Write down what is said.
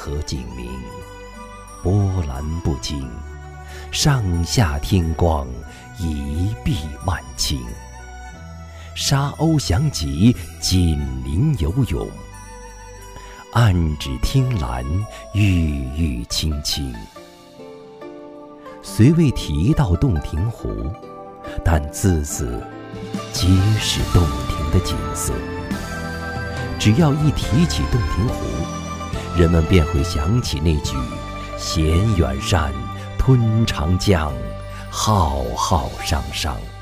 河景明，波澜不惊，上下天光，一碧万顷。沙鸥翔集，锦鳞游泳，岸芷汀兰，郁郁青青。虽未提到洞庭湖，但字字皆是洞庭的景色。只要一提起洞庭湖，人们便会想起那句“衔远山，吞长江，浩浩汤汤”。